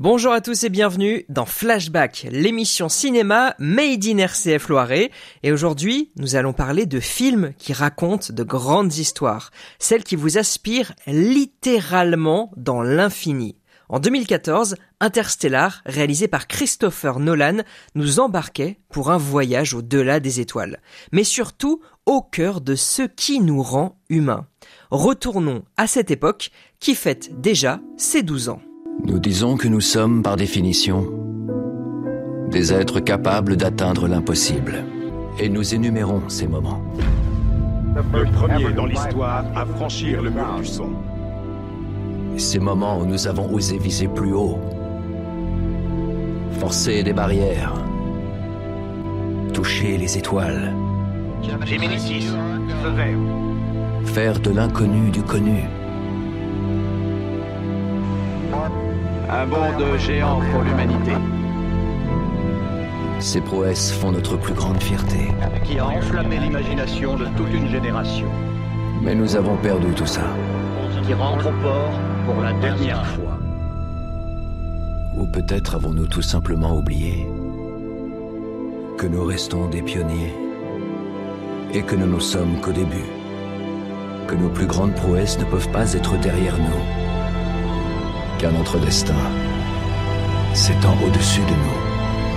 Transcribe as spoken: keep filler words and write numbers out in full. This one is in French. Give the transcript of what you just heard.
Bonjour à tous et bienvenue dans Flashback, l'émission cinéma Made in R C F Loiret. Et aujourd'hui, nous allons parler de films qui racontent de grandes histoires, celles qui vous aspirent littéralement dans l'infini. En deux mille quatorze, Interstellar, réalisé par Christopher Nolan, nous embarquait pour un voyage au-delà des étoiles, mais surtout au cœur de ce qui nous rend humains. Retournons à cette époque qui fête déjà ses douze ans. Nous disons que nous sommes, par définition, des êtres capables d'atteindre l'impossible. Et nous énumérons ces moments. Le premier dans l'histoire à franchir le mur du son. Ces moments où nous avons osé viser plus haut, forcer des barrières, toucher les étoiles. Gemini six, feu vert. Faire de l'inconnu du connu. Un bond de géant pour l'humanité. Ces prouesses font notre plus grande fierté. Qui a enflammé l'imagination de toute une génération. Mais nous avons perdu tout ça. Qui rentre au port pour la dernière fois. Ou peut-être avons-nous tout simplement oublié que nous restons des pionniers et que nous ne sommes qu'au début. Que nos plus grandes prouesses ne peuvent pas être derrière nous. Car notre destin s'étend au-dessus de nous.